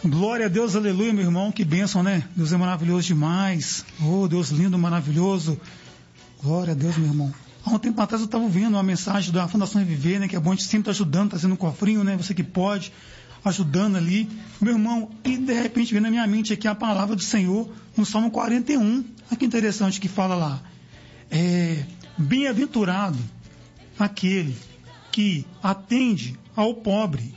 Glória a Deus, aleluia, meu irmão, que bênção, né? Deus é maravilhoso demais. Oh, Deus lindo, maravilhoso. Glória a Deus, meu irmão. Há um tempo atrás eu estava ouvindo uma mensagem da Fundação Reviver, né? Que é bom, a gente sempre está ajudando, está sendo um cofrinho, né? Você que pode, ajudando ali. Meu irmão, e de repente veio na minha mente aqui a palavra do Senhor no Salmo 41. Olha que interessante que fala lá. Bem-aventurado aquele que atende ao pobre.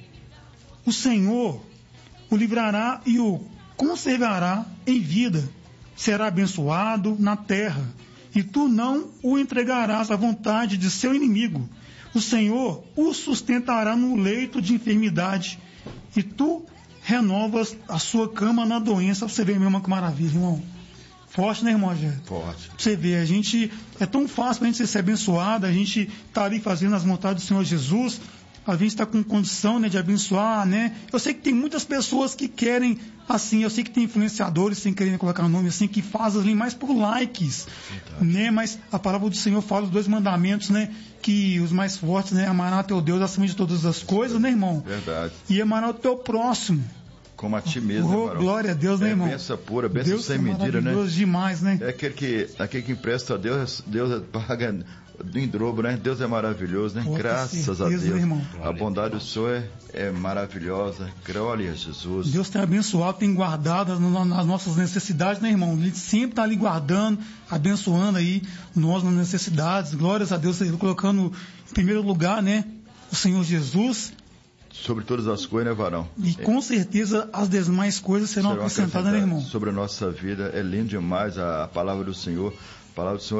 O Senhor o livrará e o conservará em vida. Será abençoado na terra, e tu não o entregarás à vontade de seu inimigo. O Senhor o sustentará no leito de enfermidade, e tu renovas a sua cama na doença. Você vê, meu irmão, que maravilha, irmão. Forte, né, irmão Rogério? Forte. Você vê, a gente, é tão fácil pra gente ser abençoado, a gente tá ali fazendo as vontades do Senhor Jesus, a gente está com condição, né, de abençoar, né? Eu sei que tem muitas pessoas que querem, assim, eu sei que tem influenciadores, sem querer colocar o nome, assim, que fazem ali mais por likes, né? Mas a palavra do Senhor fala os 2 mandamentos, né? Que os mais fortes, né? Amará teu Deus acima de todas as coisas, né, irmão? Verdade. E amará o teu próximo Como a ti mesmo, né, varão? Glória a Deus, né, irmão? Benção pura, benção Deus sem medida, né? Deus demais, né? É aquele que empresta a Deus, Deus paga em dobro, né? Deus é maravilhoso, né? Graças a Deus. Né, irmão? A bondade do Senhor é maravilhosa. Glória a Jesus. Deus tem abençoado, tem guardado as nossas necessidades, né, irmão? Ele sempre está ali guardando, abençoando aí nós nas necessidades. Glórias a Deus, colocando em primeiro lugar, né, o Senhor Jesus. Sobre todas as coisas, né, varão? E com certeza as demais coisas serão acrescentadas, né, irmão? Sobre a nossa vida, é lindo demais a palavra do Senhor. A palavra do Senhor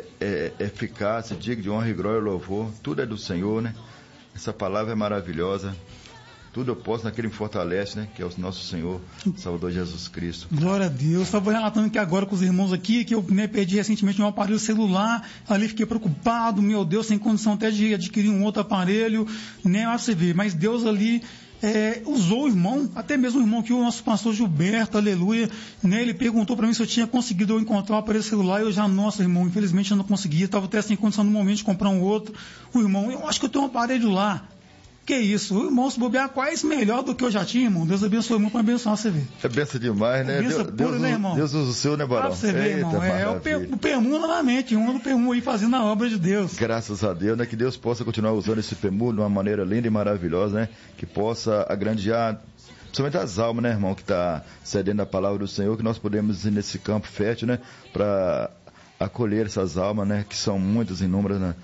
é eficaz, digna de honra e glória e louvor. Tudo é do Senhor, né? Essa palavra é maravilhosa. Tudo eu posso naquele que me fortalece, né? Que é o nosso Senhor, Salvador Jesus Cristo. Glória a Deus. Estava relatando aqui agora com os irmãos aqui, que eu, né, perdi recentemente um aparelho celular, ali fiquei preocupado, meu Deus, sem condição até de adquirir um outro aparelho, né? Olha você ver, mas Deus ali usou o irmão, até mesmo o irmão que o nosso pastor Gilberto, aleluia, né? Ele perguntou para mim se eu tinha conseguido encontrar um aparelho celular, e eu já, nossa, irmão, infelizmente eu não conseguia, estava até sem condição no momento de comprar um outro. O irmão, eu acho que eu tenho um aparelho lá. Que isso, o irmão, se bobear, quais melhor do que eu já tinha, irmão? Deus abençoe muito para abençoar você ver. É benção demais, né? Deus, né, irmão? Deus usa o seu, né, Barão? Pra você ver, irmão. O PEMU novamente, um do PEMU aí fazendo a obra de Deus. Graças a Deus, né? Que Deus possa continuar usando esse PEMU de uma maneira linda e maravilhosa, né? Que possa agrandear, principalmente as almas, né, irmão? Que está cedendo a palavra do Senhor, que nós podemos ir nesse campo fértil, né? Para acolher essas almas, né? Que são muitas, inúmeras,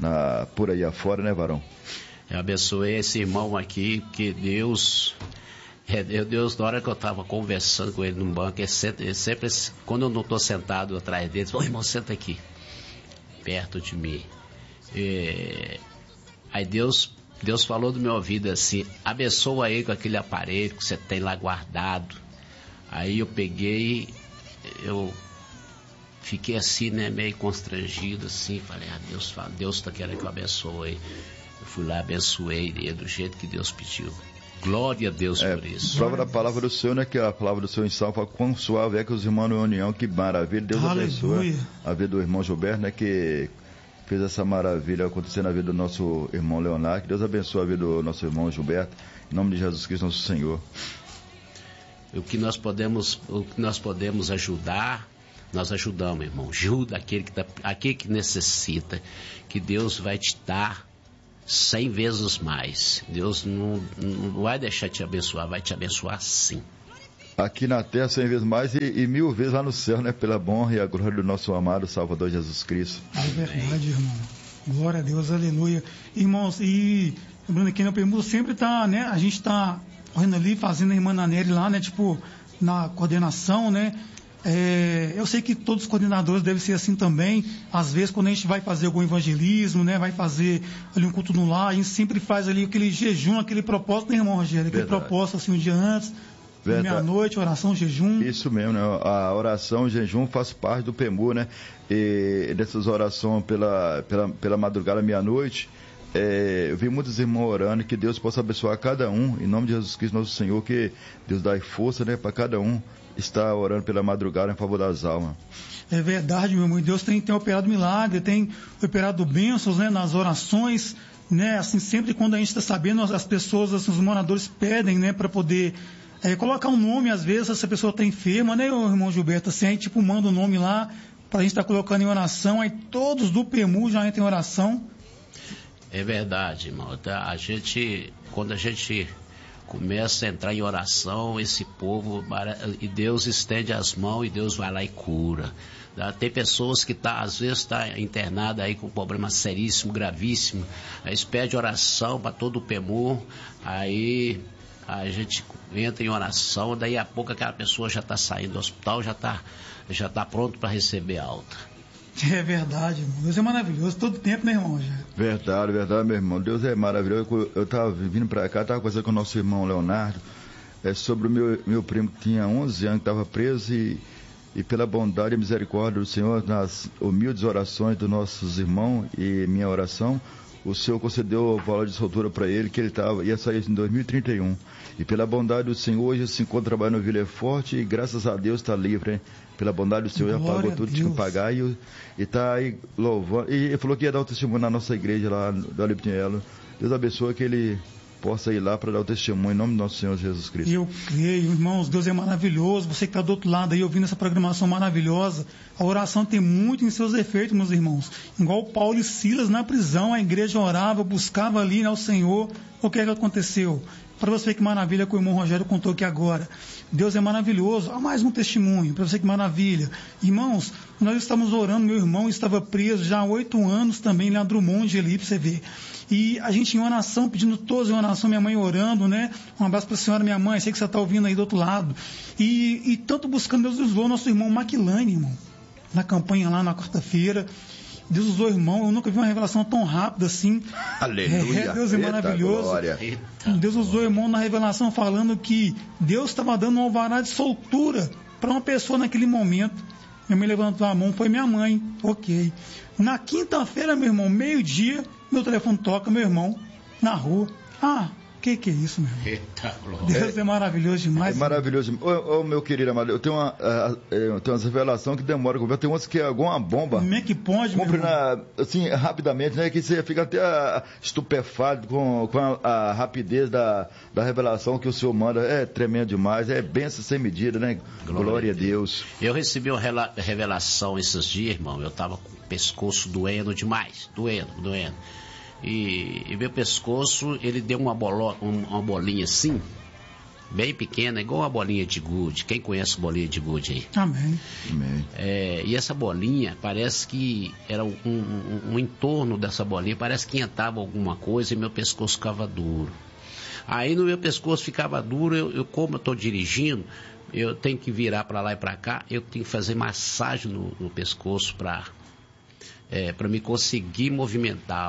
por aí afora, né, Varão? Eu abençoei esse irmão aqui, que Deus, na hora que eu estava conversando com ele no banco, ele sempre, quando eu não estou sentado atrás dele, ele falou, irmão, senta aqui, perto de mim. Aí Deus falou do meu ouvido assim, abençoa ele com aquele aparelho que você tem lá guardado. Aí eu peguei, eu fiquei assim, né, meio constrangido assim, falei, Deus está querendo que eu abençoe. Eu fui lá, abençoei ele do jeito que Deus pediu. Glória a Deus por isso. Prova da palavra do Senhor, né? Que a palavra do Senhor em Salmo fala, quão suave é que os irmãos em união, que maravilha. Deus abençoe a vida do irmão Gilberto, né? Que fez essa maravilha acontecer na vida do nosso irmão Leonardo. Que Deus abençoe a vida do nosso irmão Gilberto. Em nome de Jesus Cristo, nosso Senhor. O que nós podemos ajudar, nós ajudamos, irmão. Ajuda aquele que necessita, que Deus vai te dar 100 vezes mais. Deus não vai deixar te abençoar, vai te abençoar sim. Aqui na terra 100 vezes mais e 1000 vezes lá no céu, né? Pela honra e a glória do nosso amado Salvador Jesus Cristo. É verdade, irmão. Glória a Deus, aleluia. Irmãos, e lembrando aqui, no PEMU sempre tá, né? A gente tá correndo ali, fazendo a irmã Naneri lá, né? Tipo, na coordenação, né? Eu sei que todos os coordenadores devem ser assim também. Às vezes, quando a gente vai fazer algum evangelismo, né, vai fazer ali um culto no lar, a gente sempre faz ali aquele jejum, aquele propósito, né, irmão Rogério? Aquele propósito assim um dia antes, meia-noite, oração, jejum. Isso mesmo, né? A oração, o jejum faz parte do PEMU, né? E dessas orações pela madrugada, meia-noite, eu vi muitos irmãos orando, que Deus possa abençoar cada um, em nome de Jesus Cristo, nosso Senhor, que Deus dá força, né, para cada um estar orando pela madrugada em favor das almas. É verdade, meu irmão, Deus tem operado milagre, tem operado bênçãos, né, nas orações, né, assim, sempre quando a gente está sabendo, as pessoas, assim, os moradores pedem, né, para poder colocar um nome, às vezes, se essa pessoa está enferma, né, irmão Gilberto? Assim, aí tipo, manda o nome lá para a gente estar colocando em oração, aí todos do PEMU já entram em oração. É verdade, irmão. Quando a gente começa a entrar em oração, esse povo, e Deus estende as mãos e Deus vai lá e cura. Tem pessoas que às vezes está internada aí com problema seríssimo, gravíssimo. Aí eles pedem oração para todo o PEMU, aí a gente entra em oração, daí a pouco aquela pessoa já está saindo do hospital, já tá pronto para receber alta. É verdade, irmão. Deus é maravilhoso todo tempo, né, irmão? Verdade, meu irmão. Deus é maravilhoso. Eu estava vindo para cá, estava conversando com o nosso irmão Leonardo, sobre o meu primo que tinha 11 anos, que estava preso e pela bondade e misericórdia do Senhor, nas humildes orações dos nossos irmãos e minha oração, o Senhor concedeu a valor de soltura para ele, que ele ia sair em 2031. E pela bondade do Senhor, hoje ele se encontra trabalhando no Vila Forte e graças a Deus está livre, hein? Pela bondade do Senhor, já pagou tudo que tinha que pagar e está aí louvando. E ele falou que ia dar o testemunho na nossa igreja lá do Olímpio Pinhelo. Deus abençoe que ele possa ir lá para dar o testemunho em nome do nosso Senhor Jesus Cristo. Eu creio, irmãos, Deus é maravilhoso. Você que está do outro lado aí ouvindo essa programação maravilhosa, a oração tem muito em seus efeitos, meus irmãos. Igual Paulo e Silas na prisão, a igreja orava, buscava ali ao Senhor. O que é que aconteceu? Para você ver que maravilha que o irmão Rogério contou aqui agora. Deus é maravilhoso. Há mais um testemunho, para você que maravilha. Irmãos, nós estamos orando, meu irmão estava preso já há 8 anos também, lá em Drummond ali, para você ver. E a gente em oração, pedindo todos em oração, minha mãe orando, né? Um abraço para a senhora, minha mãe, sei que você está ouvindo aí do outro lado. E tanto buscando, Deus usou nosso irmão Maquilane, irmão, na campanha lá na quarta-feira. Deus usou o irmão, eu nunca vi uma revelação tão rápida assim. Aleluia. Deus é maravilhoso. Glória. Deus usou o irmão na revelação falando que Deus estava dando um alvará de soltura para uma pessoa naquele momento. Minha mãe levantou a mão, foi minha mãe. Ok. Na quinta-feira, meu irmão, meio-dia, meu telefone toca, meu irmão, na rua. Que é isso, meu irmão? Eita, Deus é maravilhoso demais. É maravilhoso. Ô, meu querido amado, eu tenho umas revelações que demoram. Tem umas que é alguma bomba. Como é que pode, meu irmão? Assim, rapidamente, né? Que você fica até estupefato com a rapidez da revelação que o Senhor manda. É tremendo demais. É bênção sem medida, né? Glória a Deus. Eu recebi uma revelação esses dias, irmão. Eu tava com o pescoço doendo demais. Doendo. E meu pescoço, ele deu uma bolinha assim, bem pequena, igual uma bolinha de gude. Quem conhece bolinha de gude aí? Amém. E essa bolinha, parece que era um entorno dessa bolinha, parece que entrava alguma coisa e meu pescoço ficava duro. Aí no meu pescoço ficava duro, como eu estou dirigindo, eu tenho que virar para lá e para cá, eu tenho que fazer massagem no pescoço para me conseguir movimentar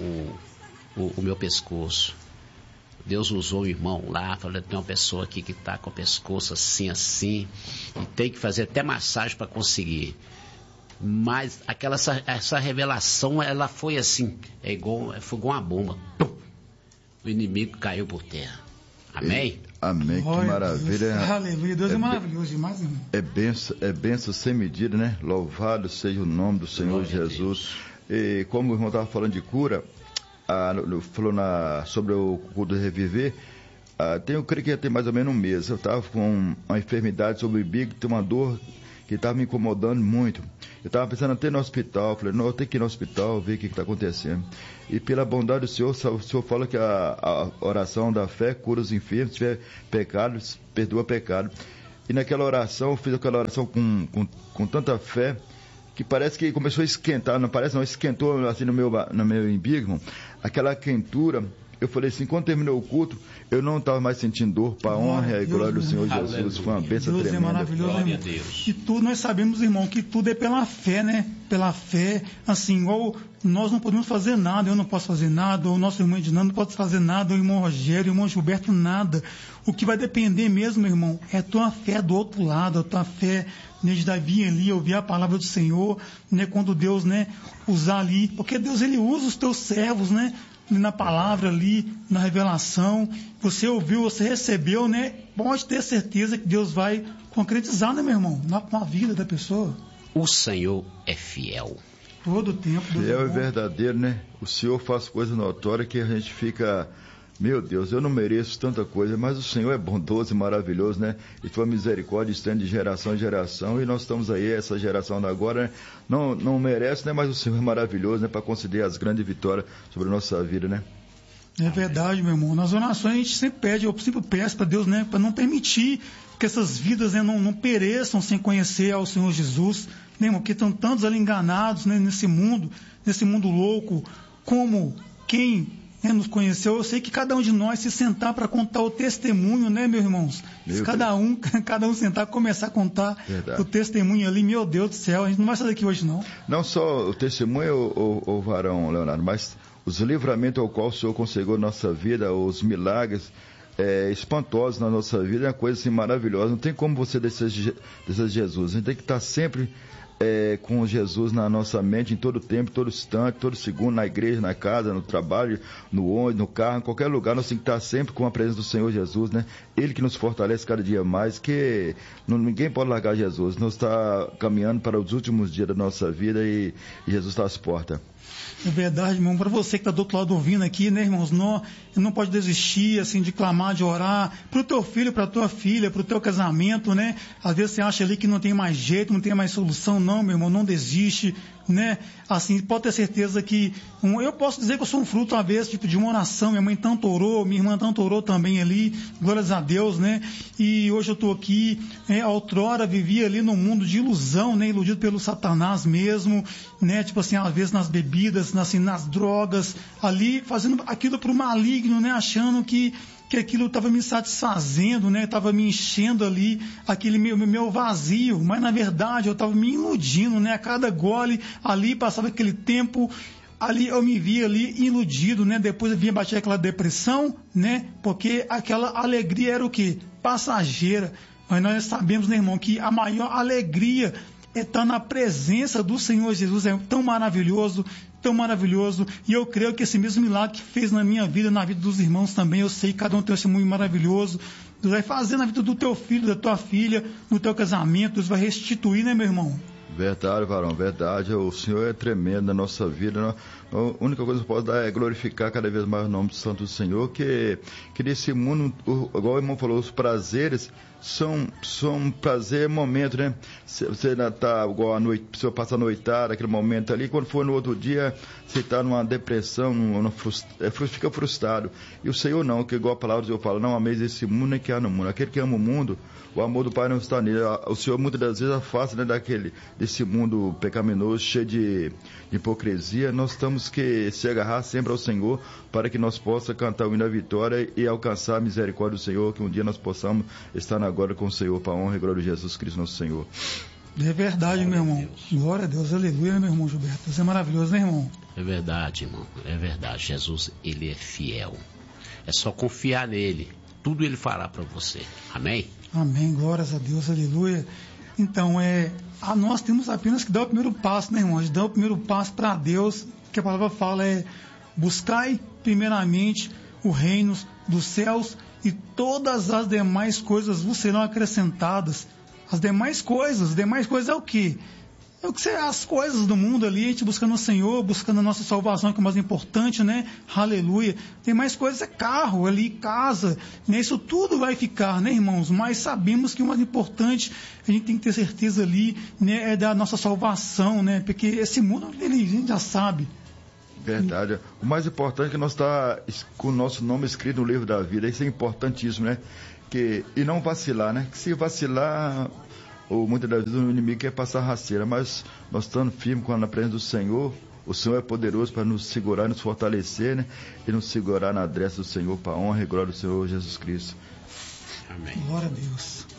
o meu pescoço. Deus usou o irmão lá, falou, tem uma pessoa aqui que está com o pescoço assim, e tem que fazer até massagem para conseguir. Mas essa revelação, ela foi assim, foi igual uma bomba. Pum! O inimigo caiu por terra. Amém? Amém, que maravilha. Deus, aleluia, Deus é maravilhoso demais, irmão. É benção sem medida, né? Louvado seja o nome do Senhor Jesus. E como o irmão estava falando de cura, falou sobre o culto de reviver, eu creio que ia ter mais ou menos um mês. Eu estava com uma enfermidade sobre o umbigo, tem uma dor que estava me incomodando muito. Eu estava pensando até no hospital, falei, não, eu tenho que ir no hospital, ver o que está acontecendo. E pela bondade do Senhor, o Senhor fala que a oração da fé cura os enfermos, se tiver pecados, perdoa pecado. E naquela oração, eu fiz aquela oração com tanta fé, que parece que começou a esquentar, esquentou assim no meu umbigo, aquela quentura. Eu falei assim, quando terminou o culto, eu não estava mais sentindo dor, para a honra e glória do Senhor Jesus. Aleluia. Foi uma bênção tremenda. Deus é maravilhoso, irmão. E tudo, nós sabemos, irmão, que tudo é pela fé, né? Pela fé, assim, igual nós não podemos fazer nada, eu não posso fazer nada, o nosso irmão Edinando não pode fazer nada, o irmão Rogério, o irmão Gilberto, nada. O que vai depender mesmo, irmão, é a tua fé do outro lado, a tua fé, né, de vir ali, ouvir a palavra do Senhor, né, quando Deus, né, usar ali, porque Deus, ele usa os teus servos, né, na palavra ali, na revelação, você ouviu, você recebeu, né? Pode ter certeza que Deus vai concretizar, né, meu irmão? Na vida da pessoa. O Senhor é fiel. Todo o tempo. Fiel e verdadeiro, né? O Senhor faz coisas notórias que a gente fica Meu Deus, eu não mereço tanta coisa, mas o Senhor é bondoso e maravilhoso, né? E tua misericórdia estende de geração em geração, e nós estamos aí, essa geração da agora, né? Não merece, né? Mas o Senhor é maravilhoso, né? Para conceder as grandes vitórias sobre a nossa vida, né? É verdade, meu irmão. Nas orações a gente sempre pede, eu sempre peço para Deus, né? Para não permitir que essas vidas, né, não pereçam sem conhecer ao Senhor Jesus, né, irmão? Porque estão tantos ali enganados, né, nesse mundo louco, como quem, né, nos conheceu. Eu sei que cada um de nós se sentar para contar o testemunho, né, meus irmãos? Se cada um sentar e começar a contar o testemunho ali, meu Deus do céu, a gente não vai sair daqui hoje, não. Não só o testemunho, o varão, Leonardo, mas os livramentos ao qual o Senhor conseguiu na nossa vida, os milagres espantosos na nossa vida, é uma coisa assim maravilhosa. Não tem como você descer Jesus. A gente tem que estar sempre com Jesus na nossa mente, em todo tempo, todo instante, todo segundo, na igreja, na casa, no trabalho, no ônibus, no carro, em qualquer lugar. Nós temos que estar sempre com a presença do Senhor Jesus, né? Ele que nos fortalece cada dia mais, que ninguém pode largar Jesus. Nós estamos caminhando para os últimos dias da nossa vida e Jesus está às portas. É verdade, irmão. Para você que está do outro lado ouvindo aqui, né, irmãos? Não pode desistir, assim, de clamar, de orar para o teu filho, para a tua filha, para o teu casamento, né? Às vezes você acha ali que não tem mais jeito, não tem mais solução. Não, meu irmão, não desiste, né? Assim, pode ter certeza que... eu posso dizer que eu sou um fruto, às vezes, tipo, de uma oração. Minha mãe tanto orou, minha irmã tanto orou também ali. Glórias a Deus, né? E hoje eu estou aqui. Outrora vivia ali num mundo de ilusão, né? Iludido pelo Satanás mesmo, né? Tipo assim, às vezes nas bebidas, assim, nas drogas, ali fazendo aquilo pro maligno, né? Achando que aquilo estava me satisfazendo, né? Estava me enchendo ali, aquele meu vazio, mas na verdade eu estava me iludindo, né? A cada gole ali passava aquele tempo, ali eu me via ali iludido, né? Depois eu vinha bater aquela depressão, né? Porque aquela alegria era o quê? Passageira. Mas nós sabemos, né, irmão, que a maior alegria é estar na presença do Senhor Jesus. É tão maravilhoso, e eu creio que esse mesmo milagre que fez na minha vida, na vida dos irmãos também, eu sei que cada um tem um testemunho maravilhoso. Deus vai fazer na vida do teu filho, da tua filha, no teu casamento. Deus vai restituir, né, meu irmão? Verdade, varão, verdade. O Senhor é tremendo na nossa vida. A única coisa que eu posso dar é glorificar cada vez mais o nome do Santo do Senhor, que nesse mundo, igual o irmão falou, os prazeres são prazer momento, né? Você ainda está igual a noite, a pessoa passa a noitada, aquele momento ali, quando for no outro dia, você está numa depressão, fica frustrado. E o Senhor não, que igual a palavra do Senhor fala, não ameis esse mundo nem que há no mundo. Aquele que ama o mundo, o amor do Pai não está nele. O Senhor muitas das vezes afasta, né, desse mundo pecaminoso, cheio de hipocrisia. Nós temos que se agarrar sempre ao Senhor para que nós possamos cantar o hino da vitória e alcançar a misericórdia do Senhor, que um dia nós possamos estar na glória com o Senhor, para a honra e glória de Jesus Cristo, nosso Senhor. É verdade, meu irmão. Glória a Deus, aleluia, meu irmão Gilberto. Deus é maravilhoso, né, irmão? É verdade, irmão. É verdade. Jesus, ele é fiel. É só confiar nele. Tudo ele fará para você. Amém? Amém, glórias a Deus, aleluia. Então, nós temos apenas que dar o primeiro passo, né, irmão? A gente dá o primeiro passo para Deus, que a palavra fala buscai primeiramente o reino dos céus e todas as demais coisas vos serão acrescentadas. As demais coisas é o quê? É o que as coisas do mundo ali, a gente buscando o Senhor, buscando a nossa salvação, que é o mais importante, né? Aleluia. Tem mais coisas, carro ali, casa, né? Isso tudo vai ficar, né, irmãos? Mas sabemos que o mais importante, a gente tem que ter certeza ali, né? É da nossa salvação, né? Porque esse mundo, a gente já sabe. Verdade. O mais importante é que nós está com o nosso nome escrito no livro da vida. Isso é importantíssimo, né? E não vacilar, né? Que se vacilar, ou muitas das vezes o inimigo quer passar rasteira, mas nós estamos firmes na presença do Senhor. O Senhor é poderoso para nos segurar, nos fortalecer, né? E nos segurar na adressa do Senhor, para a honra e glória do Senhor Jesus Cristo. Amém. Glória a Deus.